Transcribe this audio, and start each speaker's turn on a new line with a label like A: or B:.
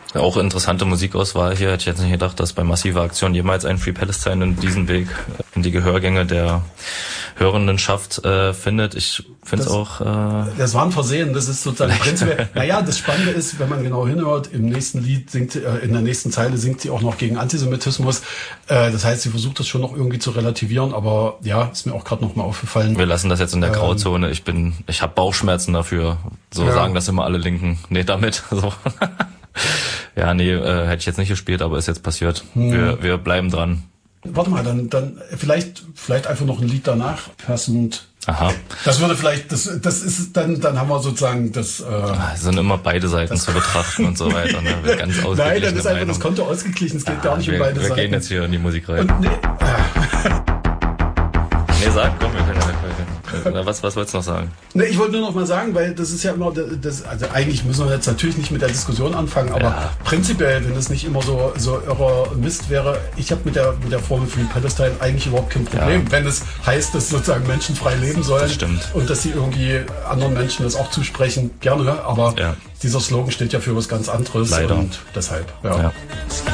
A: Auch interessante Musikauswahl hier. Hätte ich jetzt nicht gedacht, dass bei Massive Aktion jemals ein Free Palestine in diesen Weg in die Gehörgänge der Hörendenschaft findet. Ich finde es auch...
B: Das war ein Versehen. Das ist sozusagen prinzipiell... Naja, das Spannende ist, wenn man genau hinhört, im nächsten Lied in der nächsten Zeile singt sie auch noch gegen Antisemitismus. Das heißt, sie versucht das schon noch irgendwie zu relativieren, aber ja, ist mir auch gerade noch mal aufgefallen.
A: Wir lassen das jetzt in der Grauzone. Ich habe Bauchschmerzen dafür. So sagen das immer alle Linken. Nee, damit. So. Ja, nee, hätte ich jetzt nicht gespielt, aber ist jetzt passiert. Wir bleiben dran.
B: Warte mal, dann vielleicht einfach noch ein Lied danach passend.
A: Aha.
B: Das würde vielleicht, das ist dann haben wir sozusagen das.
A: Es sind immer beide Seiten zu betrachten und so weiter. Ne? Ganz
B: Nein, dann ist einfach das Konto ausgeglichen. Es geht gar nicht um beide Seiten.
A: Wir gehen jetzt hier in die Musik rein. Nee, sag, komm, wir können ja was wolltest du noch sagen?
B: Ne, ich wollte nur noch mal sagen, weil das ist ja immer, also eigentlich müssen wir jetzt natürlich nicht mit der Diskussion anfangen, aber prinzipiell, wenn es nicht immer so irrer Mist wäre, ich habe mit der Formel Free Palestine eigentlich überhaupt kein Problem, wenn es heißt, dass sozusagen Menschen frei leben sollen.
A: Das stimmt.
B: Und dass sie irgendwie anderen Menschen das auch zusprechen, gerne, aber dieser Slogan steht ja für was ganz anderes.
A: Leider.
B: Und deshalb, ja.